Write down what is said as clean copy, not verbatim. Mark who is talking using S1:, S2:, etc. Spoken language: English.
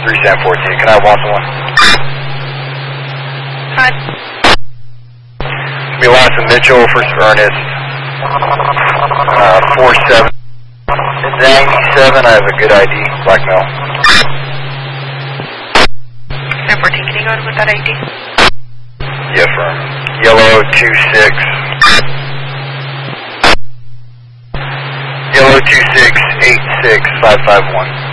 S1: 3714. Can I have Watson 1?
S2: Hi.
S1: Be Watson Mitchell, First Ernest, 47. 97, I have a good ID, black male.
S2: 1014, can you go with that ID?
S1: Yeah, firm. Yellow 26. Yellow 2686551.